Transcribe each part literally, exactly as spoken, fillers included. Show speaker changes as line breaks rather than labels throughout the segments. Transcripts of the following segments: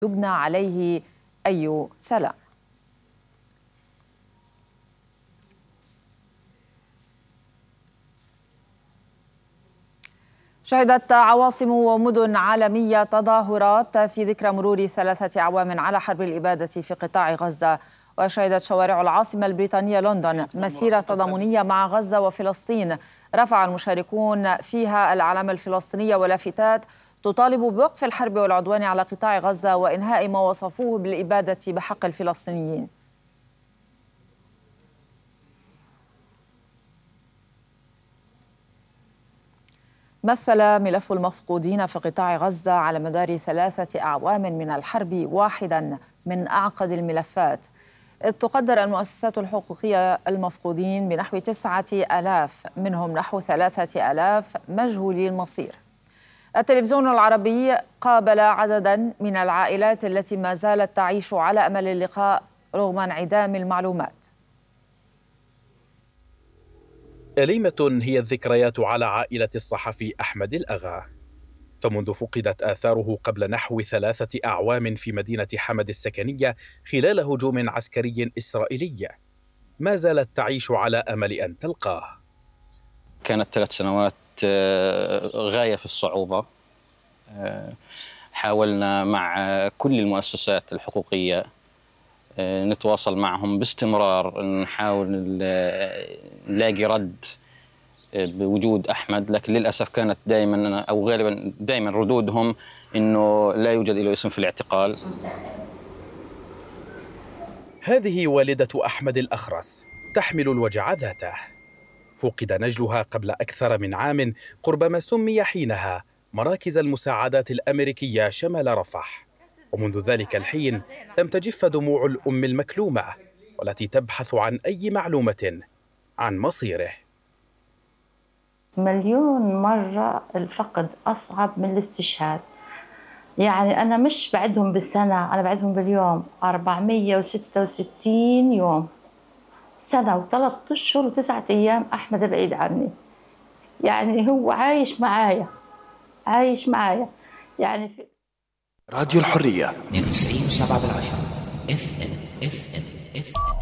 يبنى عليه أي سلام. شهدت عواصم ومدن عالمية تظاهرات في ذكرى مرور ثلاثة أعوام على حرب الإبادة في قطاع غزة. وشهدت شوارع العاصمة البريطانية لندن مسيرة تضامنية مع غزة وفلسطين، رفع المشاركون فيها العلم الفلسطيني ولافتات تطالب بوقف الحرب والعدوان على قطاع غزة وإنهاء ما وصفوه بالإبادة بحق الفلسطينيين. مثل ملف المفقودين في قطاع غزة على مدار ثلاثة أعوام من الحرب واحدا من أعقد الملفات، إذ تقدر المؤسسات الحقوقية المفقودين بنحو تسعة آلاف، منهم نحو ثلاثة آلاف مجهولي المصير. التلفزيون العربي قابل عددا من العائلات التي ما زالت تعيش على أمل اللقاء رغم انعدام المعلومات.
أليمة هي الذكريات على عائلة الصحفي أحمد الأغا، فمنذ فقدت آثاره قبل نحو ثلاثة أعوام في مدينة حمد السكنية خلال هجوم عسكري إسرائيلي، ما زالت تعيش على أمل أن تلقاه.
كانت ثلاث سنوات غاية في الصعوبة. حاولنا مع كل المؤسسات الحقوقية نتواصل معهم باستمرار، نحاول نلاقي رد بوجود أحمد، لكن للأسف كانت دائما أو غالبا دائما ردودهم إنه لا يوجد له اسم في الاعتقال.
هذه والدة أحمد الأخرس تحمل الوجع ذاته. فقد نجلها قبل أكثر من عام قرب ما سمي حينها مراكز المساعدات الأمريكية شمال رفح، ومنذ ذلك الحين لم تجف دموع الأم المكلومة والتي تبحث عن أي معلومة عن مصيره.
مليون مرة الفقد أصعب من الاستشهاد. يعني أنا مش بعدهم بالسنة، أنا بعدهم باليوم. أربعمية وستة وستين يوم، سنة وثلاثة أشهر وتسعة أيام أحمد بعيد عني. يعني هو عايش معايا عايش معايا يعني في
راديو الحرية
اثنين وتسعين وسبعة بالعشرة اف ام اف ام اف ام.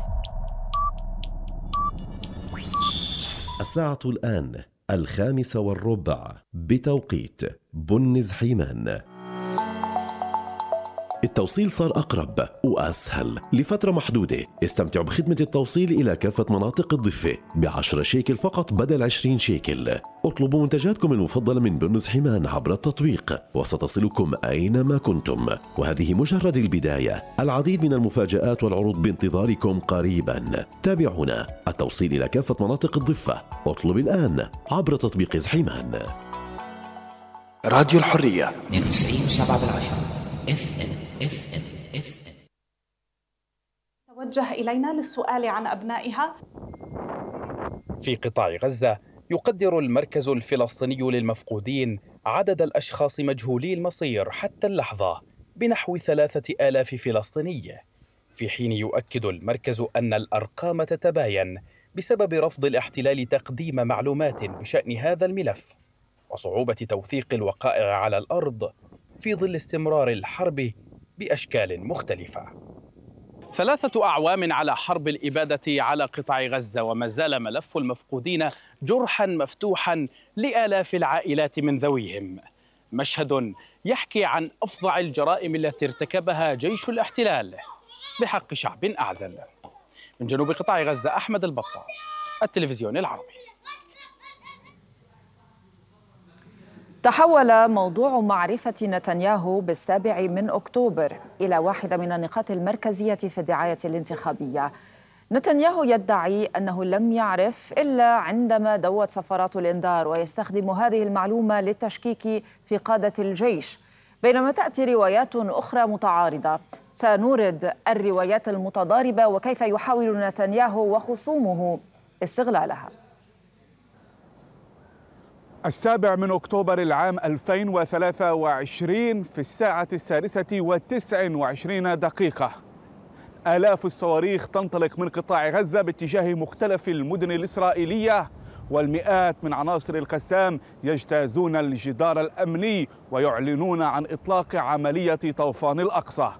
الساعة الآن الخامسة والربع بتوقيت بنز حيمان. التوصيل صار أقرب وأسهل لفترة محدودة. استمتعوا بخدمة التوصيل إلى كافة مناطق الضفة بعشرة شيكل فقط بدل عشرين شيكل. اطلبوا منتجاتكم المفضلة من بنز حيمان عبر التطبيق وستصلكم أينما كنتم، وهذه مجرد البداية. العديد من المفاجآت والعروض بانتظاركم قريبا. تابعونا. التوصيل إلى كافة مناطق الضفة. اطلب الآن عبر تطبيق حيمان.
راديو الحرية
اثنين وتسعين وسبعة بالعشرة اف ام اف ام اف ام.
توجه إلينا للسؤال عن أبنائها.
في قطاع غزة يقدر المركز الفلسطيني للمفقودين عدد الأشخاص مجهولي المصير حتى اللحظة بنحو ثلاثة آلاف فلسطيني، في حين يؤكد المركز أن الأرقام تتباين بسبب رفض الاحتلال تقديم معلومات بشأن هذا الملف وصعوبة توثيق الوقائع على الأرض في ظل استمرار الحرب بأشكال مختلفة. ثلاثة أعوام على حرب الإبادة على قطاع غزة، وما زال ملف المفقودين جرحا مفتوحا لآلاف العائلات من ذويهم. مشهد يحكي عن أفظع الجرائم التي ارتكبها جيش الاحتلال بحق شعب أعزل. من جنوب قطاع غزة أحمد البطة، التلفزيون العربي.
تحول موضوع معرفة نتنياهو بالسابع من أكتوبر إلى واحدة من النقاط المركزية في الدعاية الانتخابية. نتنياهو يدعي أنه لم يعرف إلا عندما دوت صفارات الإنذار، ويستخدم هذه المعلومة للتشكيك في قادة الجيش، بينما تأتي روايات أخرى متعارضة. سنورد الروايات المتضاربة وكيف يحاول نتنياهو وخصومه استغلالها.
السابع من أكتوبر العام ألفين وثلاثة وعشرين في الساعة السادسة وتسع وعشرين دقيقة، آلاف الصواريخ تنطلق من قطاع غزة باتجاه مختلف المدن الإسرائيلية والمئات من عناصر القسام يجتازون الجدار الأمني ويعلنون عن إطلاق عملية طوفان الأقصى.